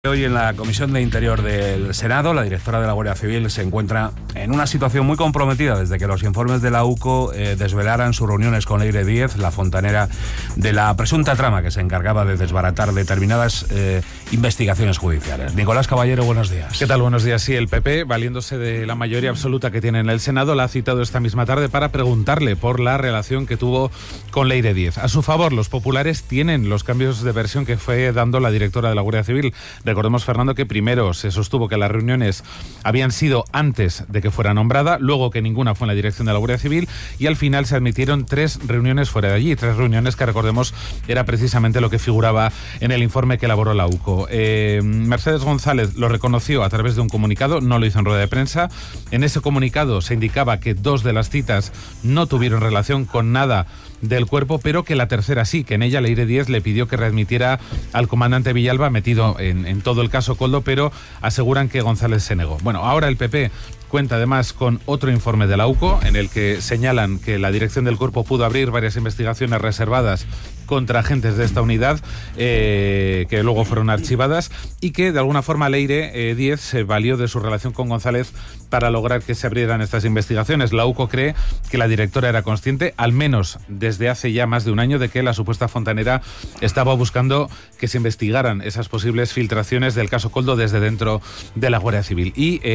Hoy en la Comisión de Interior del Senado, la directora de la Guardia Civil se encuentra en una situación muy comprometida desde que los informes de la UCO desvelaran sus reuniones con Leire Díez, la fontanera de la presunta trama que se encargaba de desbaratar determinadas investigaciones judiciales. Nicolás Caballero, buenos días. ¿Qué tal? Buenos días. Sí, el PP, valiéndose de la mayoría absoluta que tiene en el Senado, la ha citado esta misma tarde para preguntarle por la relación que tuvo con Leire Díez. A su favor, los populares tienen los cambios de versión que fue dando la directora de la Guardia Civil. Recordemos, Fernando, que primero se sostuvo que las reuniones habían sido antes de que fuera nombrada, luego que ninguna fue en la dirección de la Guardia Civil y al final se admitieron 3 reuniones fuera de allí, 3 reuniones que, recordemos, era precisamente lo que figuraba en el informe que elaboró la UCO. Mercedes González lo reconoció a través de un comunicado, no lo hizo en rueda de prensa. En ese comunicado se indicaba que 2 de las citas no tuvieron relación con nada del cuerpo, pero que la tercera sí, que en ella Leire Díez le pidió que readmitiera al comandante Villalba, metido en todo el caso Koldo, pero aseguran que González se negó. Bueno, ahora el PP cuenta además con otro informe de la UCO en el que señalan que la dirección del cuerpo pudo abrir varias investigaciones reservadas contra agentes de esta unidad que luego fueron archivadas y que de alguna forma Leire Díez se valió de su relación con González para lograr que se abrieran estas investigaciones. La UCO cree que la directora era consciente, al menos desde hace ya más de un año, de que la supuesta fontanera estaba buscando que se investigaran esas posibles filtraciones del caso Koldo desde dentro de la Guardia Civil.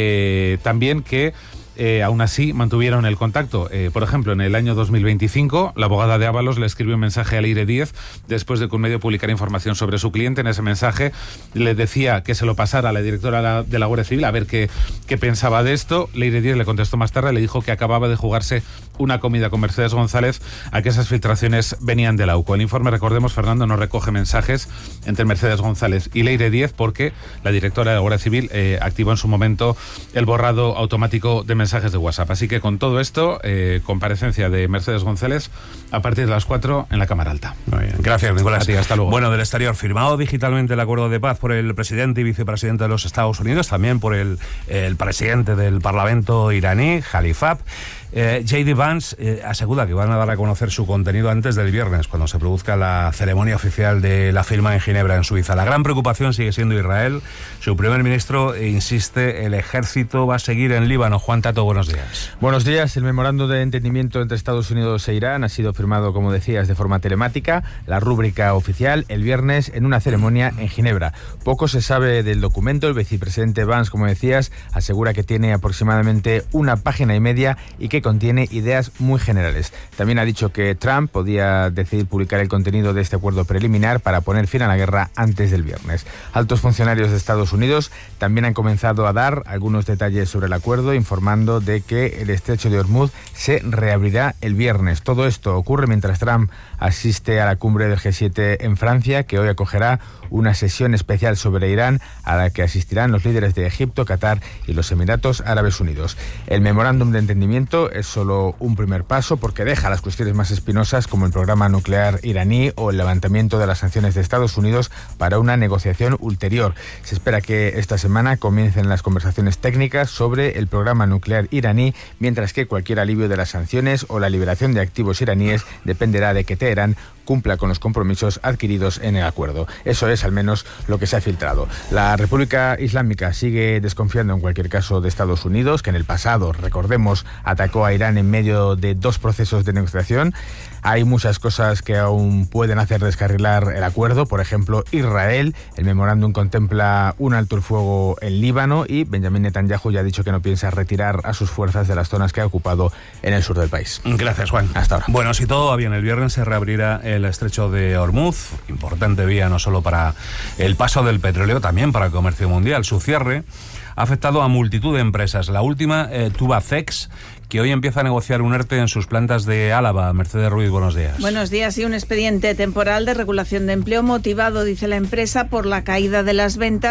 Y también que aún así mantuvieron el contacto. Por ejemplo, en el año 2025, la abogada de Ábalos le escribió un mensaje a Leire Díez después de que un medio publicara información sobre su cliente. En ese mensaje le decía que se lo pasara a la directora de la Guardia Civil a ver qué pensaba de esto. Leire Díez le contestó más tarde, le dijo que acababa de jugarse una comida con Mercedes González a que esas filtraciones venían de la UCO. El informe, recordemos, Fernando, no recoge mensajes entre Mercedes González y Leire Díez porque la directora de la Guardia Civil activó en su momento el borrado automático de mensajes de WhatsApp. Así que con todo esto, comparecencia de Mercedes González a partir de las 4 en la Cámara Alta. Muy bien. Gracias, Nicolás. A ti, hasta luego. Bueno, del exterior, firmado digitalmente el acuerdo de paz por el presidente y vicepresidente de los Estados Unidos, también por el presidente del Parlamento iraní, Khalifat. J.D. Vance asegura que van a dar a conocer su contenido antes del viernes, cuando se produzca la ceremonia oficial de la firma en Ginebra, en Suiza. La gran preocupación sigue siendo Israel. Su primer ministro insiste, el ejército va a seguir en Líbano. Juan Tato, buenos días. Buenos días. El memorándum de entendimiento entre Estados Unidos e Irán ha sido firmado, como decías, de forma telemática, la rúbrica oficial, el viernes en una ceremonia en Ginebra. Poco se sabe del documento. El vicepresidente Vance, como decías, asegura que tiene aproximadamente 1,5 páginas y que contiene ideas muy generales. También ha dicho que Trump podía decidir publicar el contenido de este acuerdo preliminar para poner fin a la guerra antes del viernes. Altos funcionarios de Estados Unidos también han comenzado a dar algunos detalles sobre el acuerdo, informando de que el estrecho de Hormuz se reabrirá el viernes. Todo esto ocurre mientras Trump asiste a la cumbre del G7 en Francia, que hoy acogerá una sesión especial sobre Irán a la que asistirán los líderes de Egipto, Qatar y los Emiratos Árabes Unidos. El memorándum de entendimiento es solo un primer paso porque deja las cuestiones más espinosas como el programa nuclear iraní o el levantamiento de las sanciones de Estados Unidos para una negociación ulterior. Se espera que esta semana comiencen las conversaciones técnicas sobre el programa nuclear iraní, mientras que cualquier alivio de las sanciones o la liberación de activos iraníes dependerá de que Teherán cumpla con los compromisos adquiridos en el acuerdo. Eso es al menos lo que se ha filtrado. La República Islámica sigue desconfiando en cualquier caso de Estados Unidos, que en el pasado, recordemos, atacó a Irán en medio de 2 procesos de negociación. Hay muchas cosas que aún pueden hacer descarrilar el acuerdo. Por ejemplo, Israel. El memorándum contempla un alto el fuego en Líbano y Benjamín Netanyahu ya ha dicho que no piensa retirar a sus fuerzas de las zonas que ha ocupado en el sur del país. Gracias, Juan. Hasta ahora. Bueno, si todo va bien, el viernes se reabrirá el estrecho de Hormuz, importante vía no solo para el paso del petróleo, también para el comercio mundial. Su cierre ha afectado a multitud de empresas. La última, Tubacex, que hoy empieza a negociar un ERTE en sus plantas de Álava. Mercedes Ruiz, buenos días. Buenos días. Y un expediente temporal de regulación de empleo motivado, dice la empresa, por la caída de las ventas,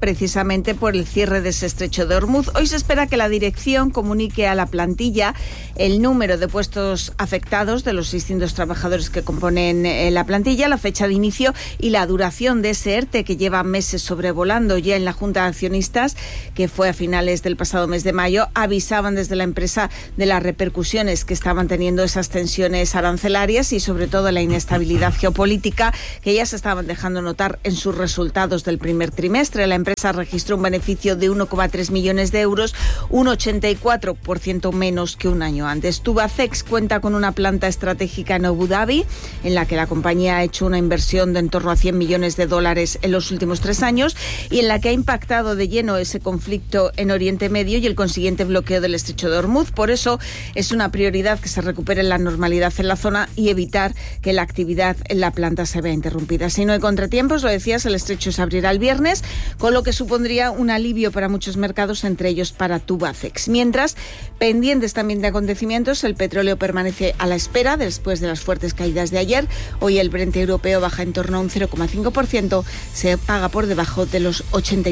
precisamente por el cierre de ese estrecho de Hormuz. Hoy se espera que la dirección comunique a la plantilla el número de puestos afectados de los 600 trabajadores que componen la plantilla, la fecha de inicio y la duración de ese ERTE que lleva meses sobrevolando. Ya en la Junta de Accionistas, que fue a finales del pasado mes de mayo, avisaban desde la empresa de las repercusiones que estaban teniendo esas tensiones arancelarias y sobre todo la inestabilidad geopolítica que ya se estaban dejando notar en sus resultados del primer trimestre. La empresa registró un beneficio de 1,3 millones de euros, un 84% menos que un año antes. Tubacex cuenta con una planta estratégica en Abu Dhabi, en la que la compañía ha hecho una inversión de en torno a 100 millones de dólares en los últimos 3 años y en la que ha impactado de lleno ese conflicto en Oriente Medio y el consiguiente bloqueo del estrecho de Hormuz. Por eso es una prioridad que se recupere la normalidad en la zona y evitar que la actividad en la planta se vea interrumpida. Si no hay contratiempos, lo decías, el estrecho se abrirá el viernes, con lo que supondría un alivio para muchos mercados, entre ellos para Tubacex. Mientras, pendientes también de acontecimientos, el petróleo permanece a la espera después de las fuertes caídas de ayer. Hoy el Brent europeo baja en torno a un 0,5%, se paga por debajo de los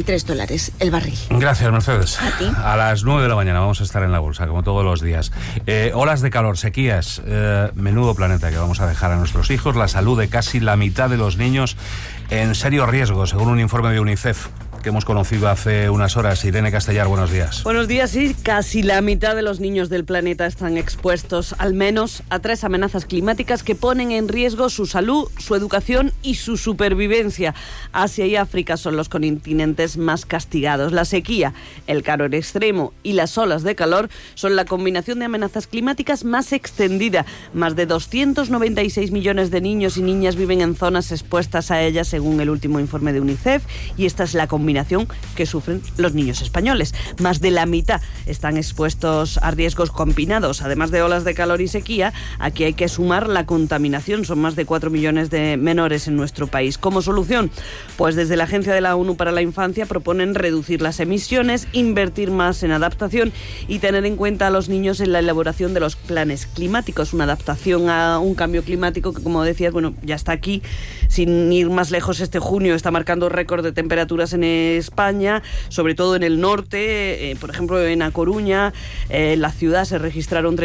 $83 el barril. Gracias, Mercedes. A ti. A las 9 de la mañana vamos a estar en la bolsa, como todos los días. Olas de calor, sequías, menudo planeta que vamos a dejar a nuestros hijos. La salud de casi la mitad de los niños en serio riesgo, según un informe de UNICEF que hemos conocido hace unas horas. Irene Castellar, buenos días. Buenos días, sí. Casi la mitad de los niños del planeta están expuestos al menos a 3 amenazas climáticas que ponen en riesgo su salud, su educación y su supervivencia. Asia y África son los continentes más castigados. La sequía, el calor extremo y las olas de calor son la combinación de amenazas climáticas más extendida. Más de 296 millones de niños y niñas viven en zonas expuestas a ellas, según el último informe de UNICEF, y esta es la combinación que sufren los niños españoles. Más de la mitad están expuestos a riesgos combinados. Además de olas de calor y sequía, aquí hay que sumar la contaminación. Son más de 4 millones de menores en nuestro país. Como solución, pues desde la Agencia de la ONU para la Infancia proponen reducir las emisiones, invertir más en adaptación y tener en cuenta a los niños en la elaboración de los planes climáticos. Una adaptación a un cambio climático que, como decías, bueno, ya está aquí. Sin ir más lejos, este junio está marcando récord de temperaturas en España, sobre todo en el norte, por ejemplo en A Coruña, en la ciudad se registraron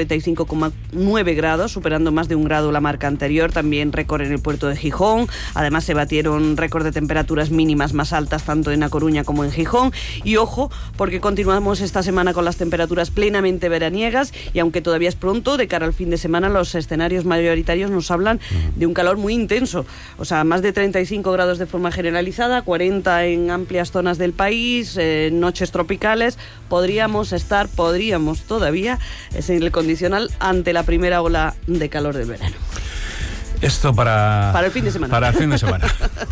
35,9 grados, superando más de 1 grado la marca anterior. También récord en el puerto de Gijón. Además se batieron récord de temperaturas mínimas más altas tanto en A Coruña como en Gijón. Y ojo, porque continuamos esta semana con las temperaturas plenamente veraniegas y aunque todavía es pronto, de cara al fin de semana los escenarios mayoritarios nos hablan de un calor muy intenso. O sea, más de 35 grados de forma generalizada, 40 en amplias zonas del país, noches tropicales. Podríamos todavía, es en el condicional, ante la primera ola de calor del verano. Esto para el fin de semana. Para el fin de semana.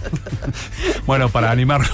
Bueno, para animarnos.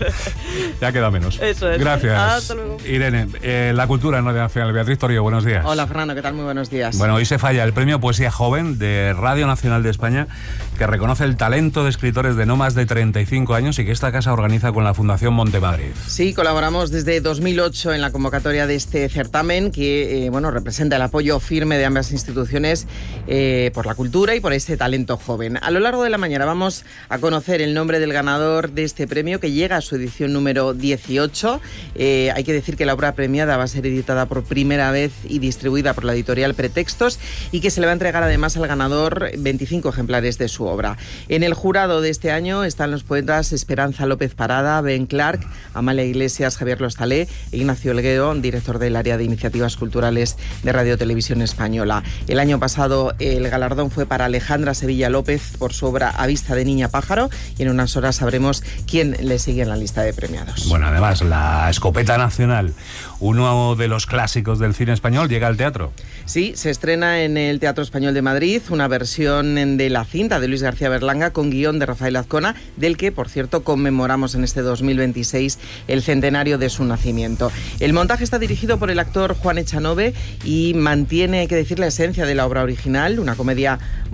Ya queda menos. Eso es. Gracias. Hasta luego. Irene, la cultura en Radio Nacional. Beatriz Torío, buenos días. Hola, Fernando, ¿qué tal? Muy buenos días. Bueno, hoy se falla el Premio Poesía Joven de Radio Nacional de España, que reconoce el talento de escritores de no más de 35 años y que esta casa organiza con la Fundación Montemadrid. Sí, colaboramos desde 2008 en la convocatoria de este certamen que representa el apoyo firme de ambas instituciones por la cultura y por este talento joven. A lo largo de la mañana vamos a conocer el nombre del ganador de este premio, que llega a su edición número 18. Hay que decir que la obra premiada va a ser editada por primera vez y distribuida por la editorial Pretextos y que se le va a entregar además al ganador 25 ejemplares de su obra. En el jurado de este año están los poetas Esperanza López Parada, Ben Clark, Amalia Iglesias, Javier Lostalé e Ignacio Elguedo, director del área de iniciativas culturales de Radio Televisión Española. El año pasado el galardón fue para Alejandra Sevilla López por su obra A vista de niña pájaro y en unas horas sabremos quién le sigue en la lista de premiados. Bueno, además, La Escopeta Nacional, uno de los clásicos del cine español, llega al teatro. Sí, se estrena en el Teatro Español de Madrid una versión de la cinta de Luis García Berlanga con guión de Rafael Azcona, del que, por cierto, conmemoramos en este 2026 el centenario de su nacimiento. El montaje está dirigido por el actor Juan Echanove y mantiene, hay que decir, la esencia de la obra original, una comedia mordaz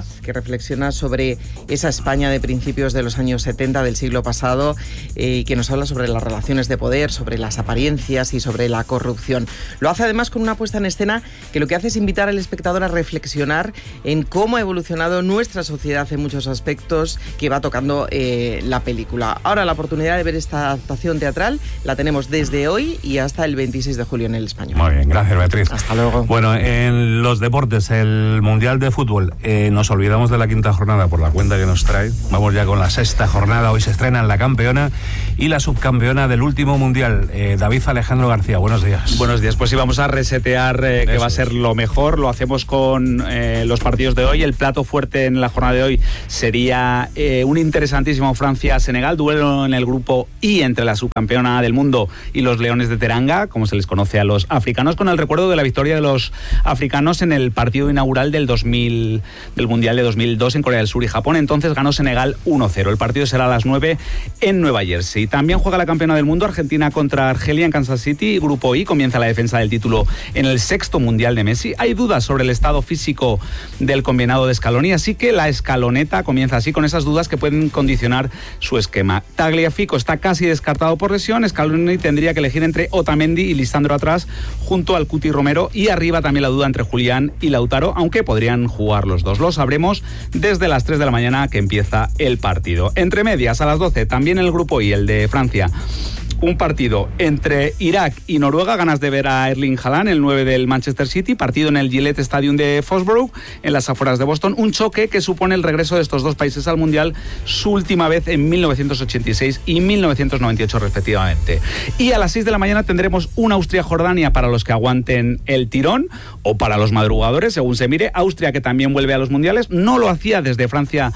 Paz, que reflexiona sobre esa España de principios de los años 70 del siglo pasado y que nos habla sobre las relaciones de poder, sobre las apariencias y sobre la corrupción. Lo hace además con una puesta en escena que lo que hace es invitar al espectador a reflexionar en cómo ha evolucionado nuestra sociedad en muchos aspectos que va tocando la película. Ahora la oportunidad de ver esta adaptación teatral la tenemos desde hoy y hasta el 26 de julio en El Español. Muy bien, gracias Beatriz. Hasta luego. Bueno, en los deportes, el Mundial de Fútbol, nos olvidamos de la quinta jornada por la cuenta que nos trae. Vamos ya con la sexta jornada. Hoy se estrenan la campeona y la subcampeona del último Mundial. David Alejandro García, buenos días. Buenos días, pues sí, vamos a resetear que va a ser lo mejor. Lo hacemos con los partidos de hoy. El plato fuerte en la jornada de hoy sería un interesantísimo Francia-Senegal, duelo en el grupo I entre la subcampeona del mundo y los Leones de Teranga, como se les conoce a los africanos, con el recuerdo de la victoria de los africanos en el partido inaugural del Mundial de 2002 en Corea del Sur y Japón. Entonces ganó Senegal 1-0. El partido será a las 9 en Nueva Jersey. También juega la campeona del mundo, Argentina contra Argelia en Kansas City. Grupo I, comienza la defensa del título en el sexto Mundial de Messi. Hay dudas sobre el estado físico del combinado de Scaloni, así que la escaloneta comienza así, con esas dudas que pueden condicionar su esquema. Tagliafico está casi descartado por lesión. Scaloni tendría que elegir entre Otamendi y Lisandro atrás, junto al Cuti Romero, y arriba también la duda entre Julián y Lautaro, aunque podrían jugar los dos. Lo sabremos desde las 3 de la mañana que empieza el partido. Entre medias, a las 12, también el grupo I, el de Francia. Un partido entre Irak y Noruega, ganas de ver a Erling Haaland, el 9 del Manchester City, partido en el Gillette Stadium de Foxborough, en las afueras de Boston, un choque que supone el regreso de estos dos países al Mundial, su última vez en 1986 y 1998 respectivamente. Y a las 6 de la mañana tendremos un Austria-Jordania para los que aguanten el tirón, o para los madrugadores, según se mire. Austria, que también vuelve a los Mundiales, no lo hacía desde Francia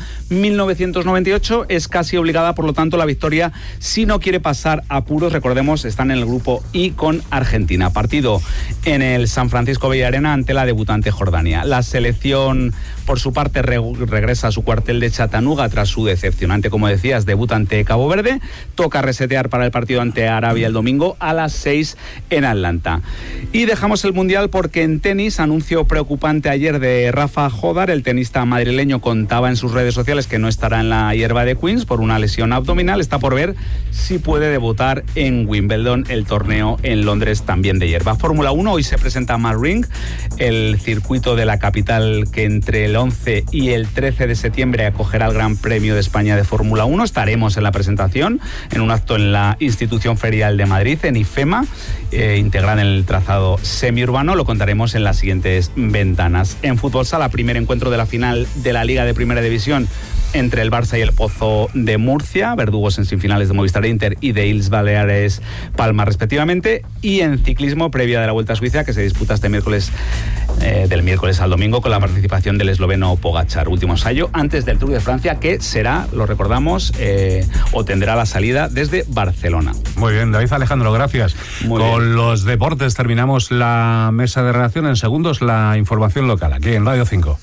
1998, es casi obligada, por lo tanto, la victoria si no quiere pasar a recordemos, están en el grupo I con Argentina. Partido en el San Francisco Bay Arena ante la debutante Jordania. La selección, por su parte, regresa a su cuartel de Chattanooga tras su decepcionante, como decías, debut ante Cabo Verde. Toca resetear para el partido ante Arabia el domingo a las 6 en Atlanta. Y dejamos el Mundial porque en tenis, anuncio preocupante ayer de Rafa Jodar, el tenista madrileño contaba en sus redes sociales que no estará en la hierba de Queens por una lesión abdominal. Está por ver si puede debutar en Wimbledon, el torneo en Londres también de hierba. Fórmula 1, hoy se presenta Mad Ring, el circuito de la capital que entre el 11 y el 13 de septiembre acogerá el Gran Premio de España de Fórmula 1. Estaremos en la presentación, en un acto en la Institución Ferial de Madrid, en IFEMA, integrada en el trazado semiurbano. Lo contaremos en las siguientes ventanas. En Fútbol Sala, primer encuentro de la final de la Liga de Primera División entre el Barça y el Pozo de Murcia, verdugos en semifinales de Movistar Inter y de Illes Baleares Palma respectivamente. Y en ciclismo, previa de la Vuelta a Suiza, que se disputa este miércoles, del miércoles al domingo, con la participación del esloveno Pogačar. Último ensayo antes del Tour de Francia, que será, lo recordamos, o tendrá la salida desde Barcelona. Muy bien, David Alejandro, gracias. Con los deportes terminamos la mesa de redacción. En segundos, la información local, aquí en Radio 5.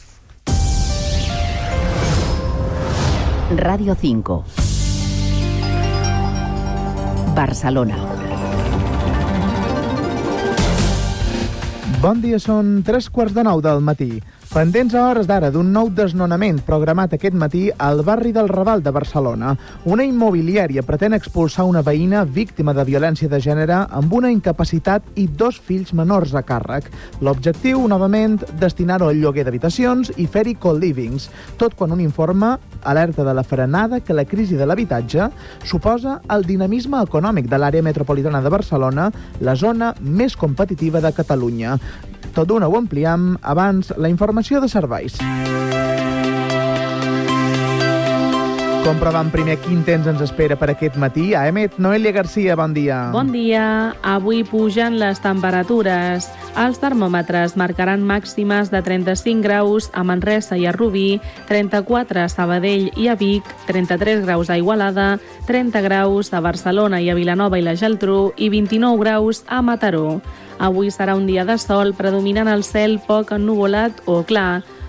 Radio 5. Barcelona. Bon dia, són 3:15 del matí. Pendents a hores d'ara d'un nou desnonament programat aquest matí al barri del Raval de Barcelona. Una immobiliària pretén expulsar una veïna víctima de violència de gènere amb una incapacitat i 2 fills menors a càrrec. L'objectiu, novament, destinar-ho al lloguer d'habitacions i fer-hi co-livings, tot quan un informe alerta de la frenada que la crisi de l'habitatge suposa el dinamisme econòmic de l'àrea metropolitana de Barcelona, la zona més competitiva de Catalunya. Tot d'una ho ampliem, abans la informació de serveis. Comprovant primer quin temps ens espera per aquest matí. A EMET, Noelia Garcia, bon dia. Bon dia. Avui pugen les temperatures. Els termòmetres marcaran màximes de 35 graus a Manresa i a Rubí, 34 a Sabadell i a Vic, 33 graus a Igualada, 30 graus a Barcelona i a Vilanova i la Geltrú i 29 graus a Mataró. Avui serà un dia de sol, predominant el cel poc ennuvolat o clar.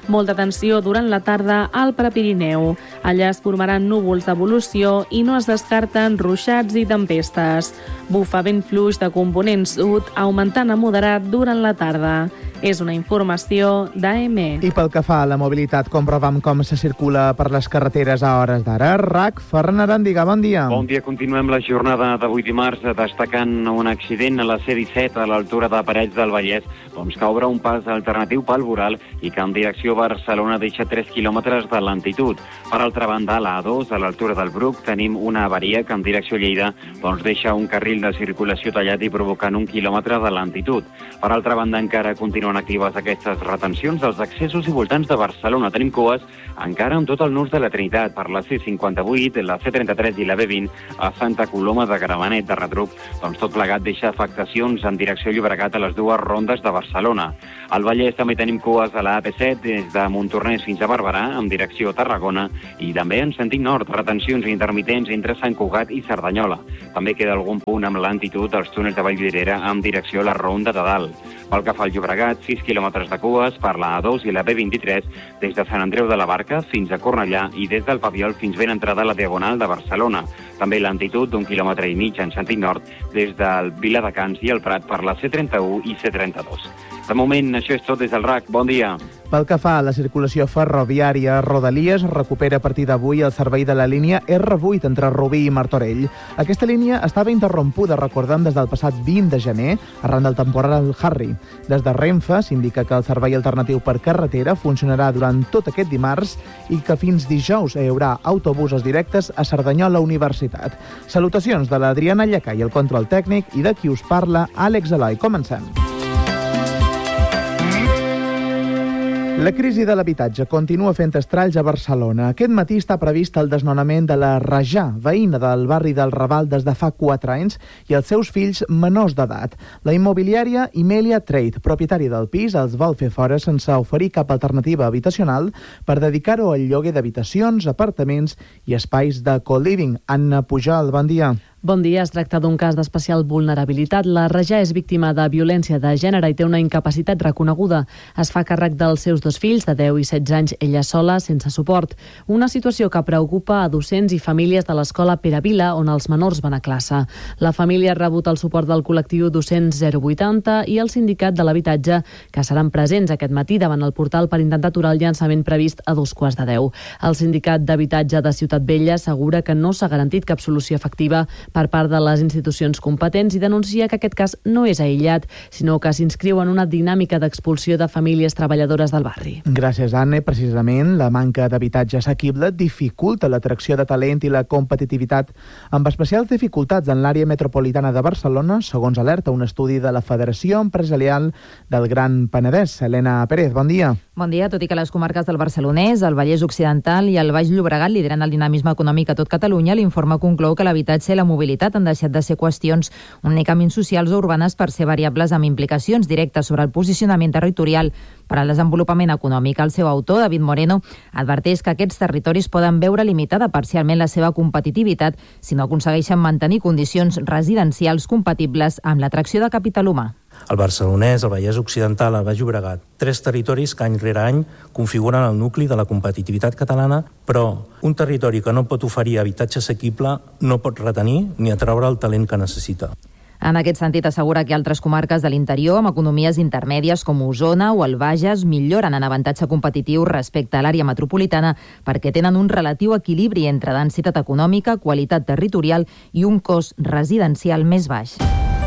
Molta tensió durant la tarda al Prepirineu. Allà es formaran núvols d'evolució i no es descarten ruixats i tempestes. Bufa vent fluix de component sud, augmentant a moderat durant la tarda. És una informació d'AM. I pel que fa a la mobilitat, comprovem com se circula per les carreteres a hores d'ara. RAC, Ferran Arandiga, bon dia. Bon dia, continuem la jornada d'avui dimarts destacant un accident a la C-17 a l'altura de Parets del Vallès, doncs que obre un pas alternatiu pel voral i que en direcció a Barcelona deixa 3 quilòmetres de lentitud. Per altra banda, a la A2, a l'altura del Bruc, tenim una avaria que en direcció a Lleida doncs deixa un carril de circulació tallat i provocant 1 quilòmetre de lentitud. Per altra banda, encara continuen actives aquestes retencions als accessos i voltants de Barcelona. Tenim cues encara en tot el nus de la Trinitat, per la C58, la C33 i la B20 a Santa Coloma de Gramenet de retruc. Doncs tot plegat deixa afectacions en direcció a Llobregat a les dues rondes de Barcelona. Al Vallès també tenim cues a la AP7 des de Montornès fins a Barberà en direcció a Tarragona i també en sentit nord, retencions intermitents entre Sant Cugat i Cerdanyola. També queda algun punt amb lentitud als túnels de Vallvidrera en direcció a la Ronda de Dalt. Pel que fa al Llobregat, 6 quilòmetres de cues per la A2 i la B23 des de Sant Andreu de la Barca fins a Cornellà i des del Papiol fins ben entrada a la Diagonal de Barcelona. També lentitud d'1,5 quilòmetre en sentit nord des del Viladecans i el Prat per la C31 i C32. De moment, això és tot des del RAC. Bon dia. Pel que fa a la circulació ferroviària, Rodalies recupera a partir d'avui el servei de la línia R8 entre Rubí i Martorell. Aquesta línia estava interrompuda, recordem, des del passat 20 de gener, arran del temporal Harry. Des de Renfe s'indica que el servei alternatiu per carretera funcionarà durant tot aquest dimarts i que fins dijous hi haurà autobusos directes a Cerdanyola Universitat. Salutacions de l'Adriana Llacà i el control tècnic i de qui us parla, Àlex Eloi. Comencem. La crisi de l'habitatge continua fent estralls a Barcelona. Aquest matí està previst el desnonament de la Rajà, veïna del barri del Raval des de fa 4 anys, i els seus fills menors d'edat. La immobiliària Imelia Trade, propietària del pis, els vol fer fora sense oferir cap alternativa habitacional per dedicar-ho al lloguer d'habitacions, apartaments i espais de co-living. Anna Pujol, bon dia. Bon dia, es tracta d'un cas d'especial vulnerabilitat. La Rajà és víctima de violència de gènere i té una incapacitat reconeguda. Es fa càrrec dels seus 2 fills, de 10 i 16 anys, ella sola, sense suport. Una situació que preocupa a docents i famílies de l'escola Pere Vila, on els menors van a classe. La família ha rebut el suport del col·lectiu Docents 080 i el sindicat de l'habitatge, que seran presents aquest matí davant el portal per intentar aturar el llançament previst a 9:15. El sindicat d'habitatge de Ciutat Vella assegura que no s'ha garantit cap solució efectiva per part de les institucions competents i denuncia que aquest cas no és aïllat, sinó que s'inscriu en una dinàmica d'expulsió de famílies treballadores del barri. Gràcies, Anna. Precisament, la manca d'habitatge assequible dificulta l'atracció de talent i la competitivitat, amb especials dificultats en l'àrea metropolitana de Barcelona, segons alerta un estudi de la Federació Empresarial del Gran Penedès. Helena Pérez, bon dia. Bon dia. Tot i que les comarques del Barcelonès, el Vallès Occidental i el Baix Llobregat lideren el dinamisme econòmic a tot Catalunya, l'informe conclou que l'habitatge i la mobilitat han deixat de ser qüestions únicament socials o urbanes per ser variables amb implicacions directes sobre el posicionament territorial per al desenvolupament econòmic. El seu autor, David Moreno, adverteix que aquests territoris poden veure limitada parcialment la seva competitivitat si no aconsegueixen mantenir condicions residencials compatibles amb l'atracció de capital humà. El Barcelonès, el Vallès Occidental, el Baix Llobregat, 3 territoris que any rere any configuren el nucli de la competitivitat catalana, però un territori que no pot oferir habitatge assequible no pot retenir ni atraure el talent que necessita. En aquest sentit, assegura que altres comarques de l'interior, amb economies intermèdies com Osona o el Bages, milloren en avantatge competitiu respecte a l'àrea metropolitana perquè tenen un relatiu equilibri entre densitat econòmica, qualitat territorial i un cost residencial més baix.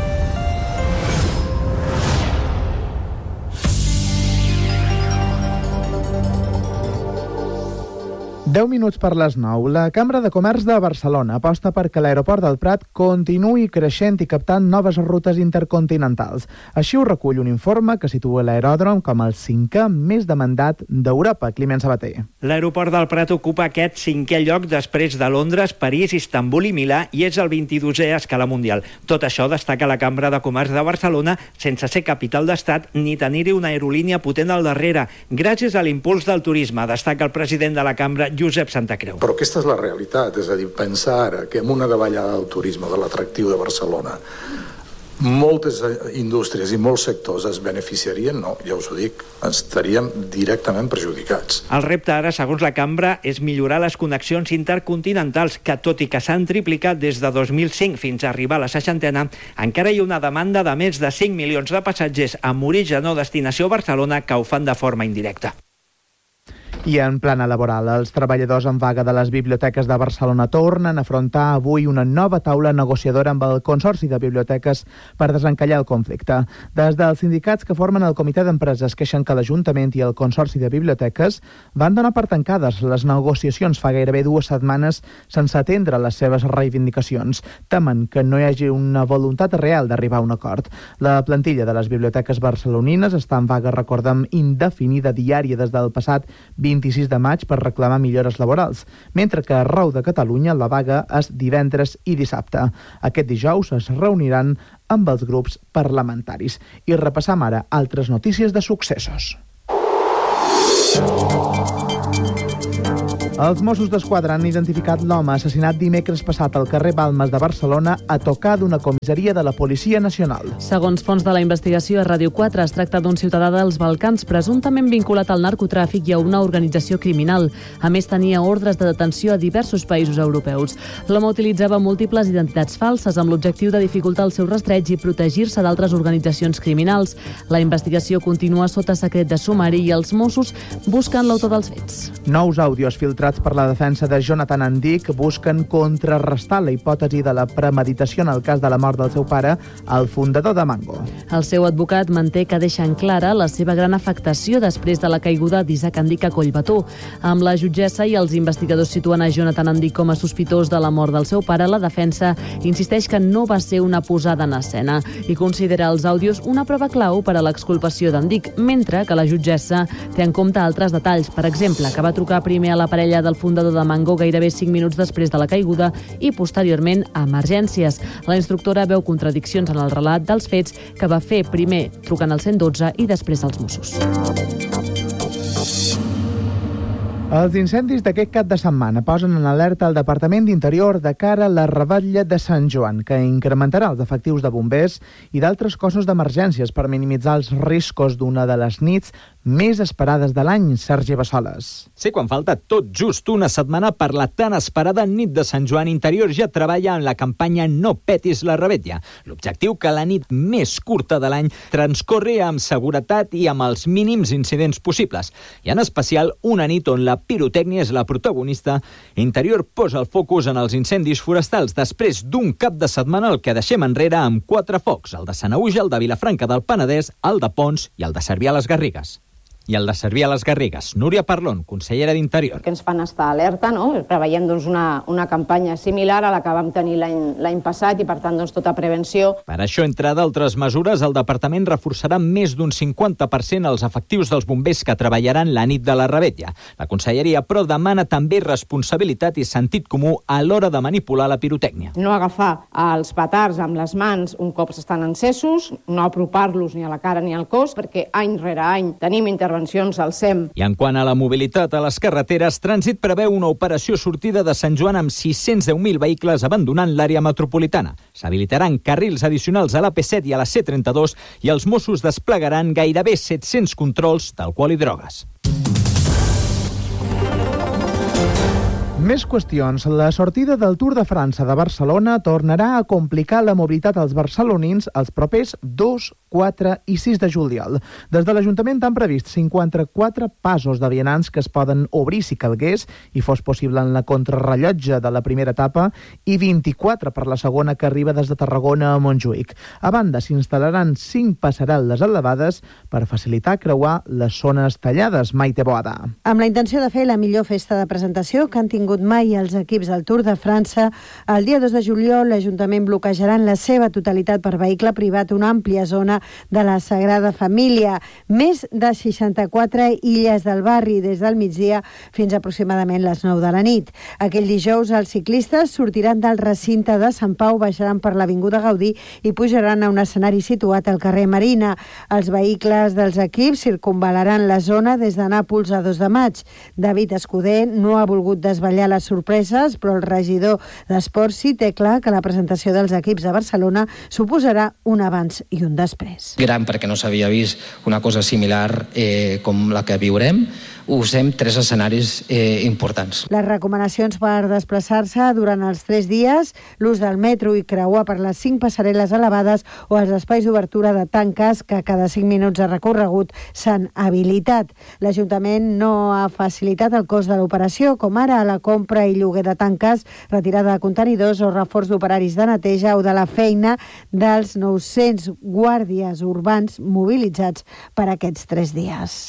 10 minuts per les 9. La Cambra de Comerç de Barcelona aposta perquè l'aeroport del Prat continuï creixent i captant noves rutes intercontinentals. Així ho recull un informe que situa l'aeròdrom com el 5è més demandat d'Europa. Climent Sabater. L'aeroport del Prat ocupa aquest 5è lloc després de Londres, París, Istanbul i Milà i és el 22è a escala mundial. Tot això destaca la Cambra de Comerç de Barcelona sense ser capital d'estat ni tenir-hi una aerolínia potent al darrere, gràcies a l'impuls del turisme, destaca el president de la Cambra, Josep Santacreu. Però aquesta és la realitat, és a dir, pensar ara que amb una davallada del turisme, de l'atractiu de Barcelona, moltes indústries i molts sectors es beneficiarien, no, ja us ho dic, estaríem directament perjudicats. El repte ara, segons la cambra, és millorar les connexions intercontinentals, que tot i que s'han triplicat des de 2005 fins a arribar a la 60ena, encara hi ha una demanda de més de 5 milions de passatgers amb origen o destinació a Barcelona que ho fan de forma indirecta. I en plana laboral, els treballadors en vaga de les biblioteques de Barcelona tornen a afrontar avui una nova taula negociadora amb el Consorci de Biblioteques per desencallar el conflicte. Des dels sindicats que formen el comitè d'empreses queixen que l'Ajuntament i el Consorci de Biblioteques van donar per tancades les negociacions fa gairebé 2 setmanes sense atendre les seves reivindicacions. Temen que no hi hagi una voluntat real d'arribar a un acord. La plantilla de les biblioteques barcelonines està en vaga, recordem, indefinida diària des del passat 26 de maig per reclamar millores laborals, mentre que arreu de Catalunya la vaga és divendres i dissabte. Aquest dijous es reuniran amb els grups parlamentaris. I repassam ara altres notícies de successos. Els Mossos d'Esquadra han identificat l'home assassinat dimecres passat al carrer Balmes de Barcelona a tocar d'una comissaria de la Policia Nacional. Segons fons de la investigació a Ràdio 4, es tracta d'un ciutadà dels Balcans presumptament vinculat al narcotràfic i a una organització criminal. A més, tenia ordres de detenció a diversos països europeus. L'home utilitzava múltiples identitats falses amb l'objectiu de dificultar el seu rastreig i protegir-se d'altres organitzacions criminals. La investigació continua sota secret de sumari i els Mossos busquen l'autor dels fets. Nous àudios filtrats per la defensa de Jonathan Andic busquen contrarrestar la hipòtesi de la premeditació en el cas de la mort del seu pare, el fundador de Mango. El seu advocat manté que deixen clara la seva gran afectació després de la caiguda d'Isaac Andic a Collbató. Amb la jutgessa i els investigadors situen a Jonathan Andic com a sospitós de la mort del seu pare, la defensa insisteix que no va ser una posada en escena i considera els àudios una prova clau per a l'exculpació d'Andic, mentre que la jutgessa té en compte altres detalls. Per exemple, que va trucar primer a la parella del fundador de Mango gairebé 5 minuts després de la caiguda i posteriorment a emergències. La instructora veu contradiccions en el relat dels fets que va fer primer trucant al 112 i després als Mossos. Els incendis d'aquest cap de setmana posen en alerta el Departament d'Interior de cara a la revetlla de Sant Joan, que incrementarà els efectius de bombers i d'altres cossos d'emergències per minimitzar els riscos d'una de les nits més esperades de l'any. Sergi Bassoles. Sí, quan falta tot just una setmana per la tan esperada nit de Sant Joan, Interior ja treballa en la campanya No petis la revetlla. L'objectiu, que la nit més curta de l'any transcorri amb seguretat i amb els mínims incidents possibles. I en especial una nit on la pirotècnia és la protagonista. Interior posa el focus en els incendis forestals després d'un cap de setmana el que deixem enrere amb 4 focs, el de Sanaüja, el de Vilafranca del Penedès, el de Pons i el de Cervià a les Garrigues. I el de Cervià a les Garrigues. Núria Parlon, consellera d'Interior. Que ens fan estar alerta, no? Preveiem doncs, una campanya similar a la que vam tenir l'any passat i, per tant, doncs, tota prevenció. Per això, entre d'altres mesures, el departament reforçarà més d'un 50% els efectius dels bombers que treballaran la nit de la revetlla. La conselleria, però, demana també responsabilitat i sentit comú a l'hora de manipular la pirotècnia. No agafar els petards amb les mans un cop estan encesos, no apropar-los ni a la cara ni al cos, perquè any rere any tenim intervencions al SEM. I en quant a la mobilitat a les carreteres, Trànsit preveu una operació sortida de Sant Joan amb 610.000 vehicles abandonant l'àrea metropolitana. S'habilitaran carrils addicionals a l'AP7 i a la C32 i els Mossos desplegaran gairebé 700 controls d'alcohol i drogues. Més qüestions. La sortida del Tour de França de Barcelona tornarà a complicar la mobilitat als barcelonins els propers 2, 4 i 6 de juliol. Des de l'Ajuntament han previst 54 passos de vianants que es poden obrir si calgués i fos possible en la contrarrellotge de la primera etapa i 24 per la segona que arriba des de Tarragona a Montjuïc. A banda, s'instal·laran 5 passarel·les elevades per facilitar creuar les zones tallades. Maite Boada. Amb la intenció de fer la millor festa de presentació que han tingut mai els equips del Tour de França, el dia 2 de juliol l'Ajuntament bloquejarà en la seva totalitat per vehicle privat una àmplia zona de la Sagrada Família. Més de 64 illes del barri des del migdia fins aproximadament les 9 de la nit. Aquell dijous els ciclistes sortiran del recinte de Sant Pau, baixaran per l'Avinguda Gaudí i pujaran a un escenari situat al carrer Marina. Els vehicles dels equips circumvalaran la zona des de Nàpols a 2 de maig. David Escudé no ha volgut desvetllar les sorpreses, però el regidor d'Esports sí té clar que la presentació dels equips de Barcelona suposarà un abans i un després. Gran, perquè no s'havia vist una cosa similar com la que viurem. Usem 3 escenaris importants. Les recomanacions per desplaçar-se durant els 3 dies, l'ús del metro i creuar per les 5 passarel·les elevades o els espais d'obertura de tanques que cada 5 minuts de recorregut s'han habilitat. L'Ajuntament no ha facilitat el cost de l'operació, com ara la compra i lloguer de tanques, retirada de contenidors o reforç d'operaris de neteja o de la feina dels 900 guàrdies urbans mobilitzats per aquests 3 dies.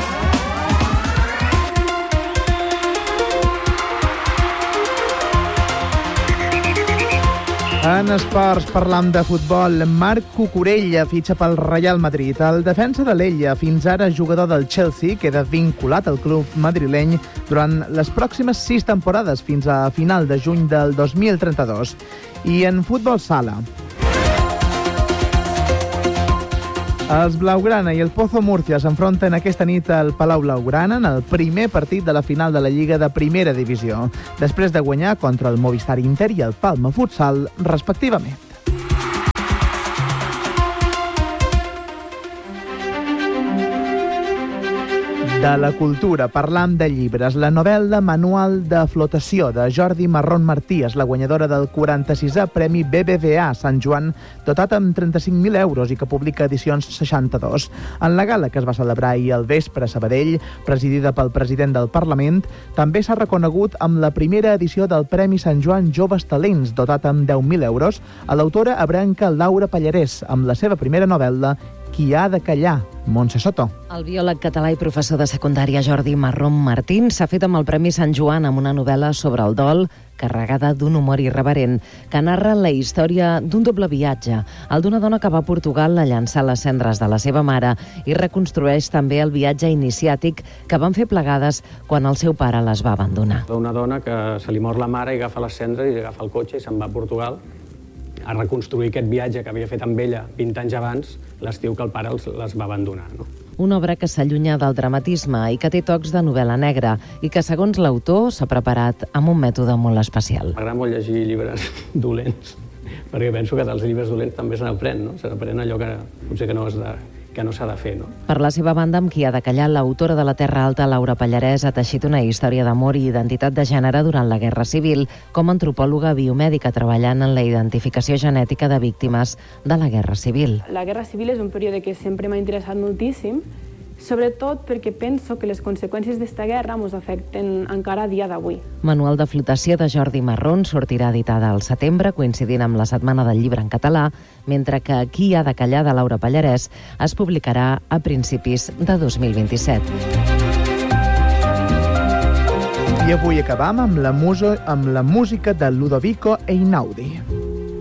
En esports parlam de futbol. Marc Cucurella fitxa pel Real Madrid. El defensa de l'Ella, fins ara jugador del Chelsea, queda vinculat al club madrileny durant les pròximes 6 temporades fins a final de juny del 2032. I en futbol sala, els Blaugrana i el Pozo Murcia s'enfronten aquesta nit al Palau Blaugrana en el primer partit de la final de la Lliga de Primera Divisió, després de guanyar contra el Movistar Inter i el Palma Futsal, respectivament. De la cultura, parlam de llibres. La novel·la Manual de flotació de Jordi Marrón Martí és la guanyadora del 46è Premi BBVA Sant Joan, dotat amb 35.000 euros i que publica Edicions 62. En la gala que es va celebrar ahir al vespre a Sabadell, presidida pel president del Parlament, també s'ha reconegut amb la primera edició del Premi Sant Joan Joves Talents, dotat amb 10.000 euros, a l'autora ebrenca Laura Pallarès, amb la seva primera novel·la Qui ha de callar, Montse Soto. El biòleg català i professor de secundària Jordi Marrón Martín s'ha fet amb el Premi Sant Joan amb una novel·la sobre el dol, carregada d'un humor irreverent, que narra la història d'un doble viatge, el d'una dona que va a Portugal a llançar les cendres de la seva mare i reconstrueix també el viatge iniciàtic que van fer plegades quan el seu pare les va abandonar. Una dona que se li mor la mare i agafa les cendres i agafa el cotxe i se'n va a Portugal a reconstruir aquest viatge que havia fet amb ella 20 anys abans, l'estiu que el pare les va abandonar. No? Una obra que s'allunya del dramatisme i que té tocs de novel·la negra i que, segons l'autor, s'ha preparat amb un mètode molt especial. M'agrada molt llegir llibres dolents, perquè penso que dels llibres dolents també se n'aprèn, no? Se n'aprèn allò que potser que no s'ha de fer, no? Per la seva banda, amb Qui ha de callar, l'autora de La Terra Alta, Laura Pallarès, ha teixit una història d'amor i identitat de gènere durant la Guerra Civil, com a antropòloga biomèdica treballant en la identificació genètica de víctimes de la Guerra Civil. La Guerra Civil és un període que sempre m'ha interessat moltíssim, sobretot perquè penso que les conseqüències d'esta guerra ens afecten encara a dia d'avui. Manual de flotació de Jordi Marrón sortirà editada al setembre, coincidint amb la Setmana del Llibre en català, mentre que Qui ha de callar, de Laura Pallarès, es publicarà a principis de 2027. I avui acabam amb la música de Ludovico Einaudi.